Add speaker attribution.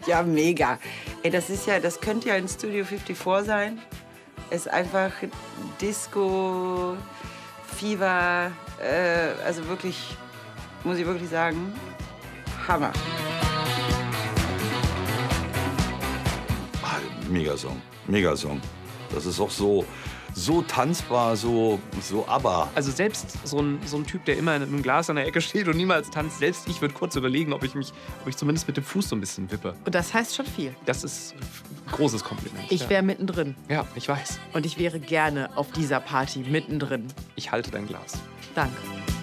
Speaker 1: Ja, mega. Ey, das könnte ja in Studio 54 sein. Es ist einfach Disco, Fieber, also wirklich, muss ich wirklich sagen, Hammer.
Speaker 2: Megasong, Megasong. Das ist auch so tanzbar, so ABBA.
Speaker 3: Also selbst so ein Typ, der immer in einem Glas an der Ecke steht und niemals tanzt, selbst ich würde kurz überlegen, ob ich zumindest mit dem Fuß so ein bisschen wippe.
Speaker 4: Und das heißt schon viel.
Speaker 3: Das ist ein großes Kompliment.
Speaker 4: Ich wäre mittendrin.
Speaker 3: Ja, ich weiß.
Speaker 4: Und ich wäre gerne auf dieser Party mittendrin.
Speaker 3: Ich halte dein Glas.
Speaker 4: Danke.